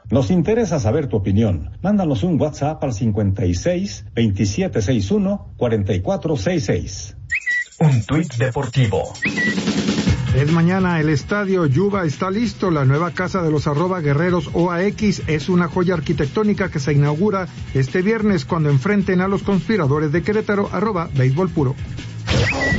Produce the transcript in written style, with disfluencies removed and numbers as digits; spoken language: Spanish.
Nos interesa saber tu opinión. Mándanos un WhatsApp al 56 2761 4466. Un tuit deportivo. Es mañana, el estadio Yuba está listo. La nueva casa de los @guerreros OAX es una joya arquitectónica que se inaugura este viernes cuando enfrenten a los conspiradores de Querétaro, @béisbol puro.